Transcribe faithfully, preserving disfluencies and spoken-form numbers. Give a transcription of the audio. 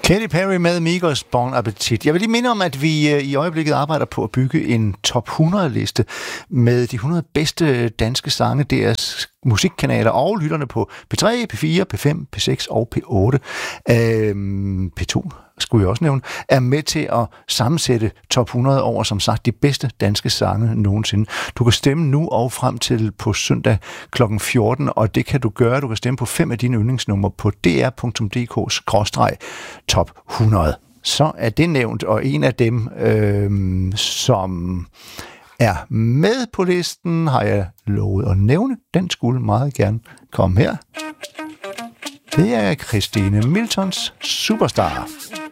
Katy Perry med Migos Bon Appetit. Jeg vil lige minde om, at vi i øjeblikket arbejder på at bygge en top hundrede-liste med de hundrede bedste danske sange, deres musikkanaler og lytterne på P tre, P fire, P fem, P seks og P otte. Øhm, P to skulle jeg også nævne, er med til at sammensætte top hundrede over, som sagt, de bedste danske sange nogensinde. Du kan stemme nu og frem til på søndag klokken fjorten, og det kan du gøre. Du kan stemme på fem af dine yndlingsnumre på d r punktum d k skråstreg top hundrede. Så er det nævnt, og en af dem, øhm, som er med på listen, har jeg lovet at nævne. Den skulle meget gerne komme her. Det er Christine Miltons Superstar.